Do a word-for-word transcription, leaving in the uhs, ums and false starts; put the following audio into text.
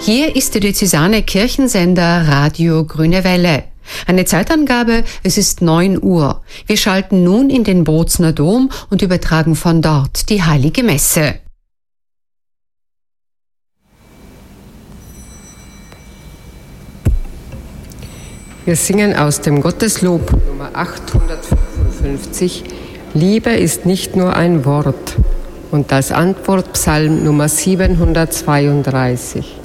Hier ist der diözesane Kirchensender Radio Grüne Welle. Eine Zeitangabe, es ist neun Uhr. Wir schalten nun in den Bozner Dom und übertragen von dort die Heilige Messe. Wir singen aus dem Gotteslob Nummer achthundertfünfundfünfzig, Liebe ist nicht nur ein Wort, und als Antwort Psalm Nummer siebenhundertzweiunddreißig.